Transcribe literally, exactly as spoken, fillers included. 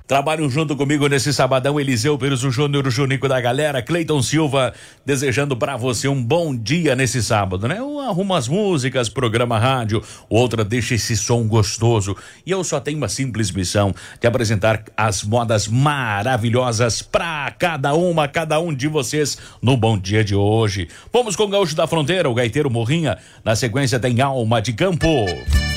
Trabalham junto comigo nesse sabadão, Eliseu Pires, o Júnior, o Junico da galera, Cleiton Silva, desejando pra você um bom dia nesse sábado, né? Um arruma as músicas, programa rádio, outra deixa esse som gostoso. E eu só tenho uma simples missão de apresentar as modas maravilhosas pra cada uma, cada um de vocês no Bom Dia de hoje. Vamos com o Gaúcho da Fronteira, o gaiteiro Morrinha. Na sequência tem Alma de Campo.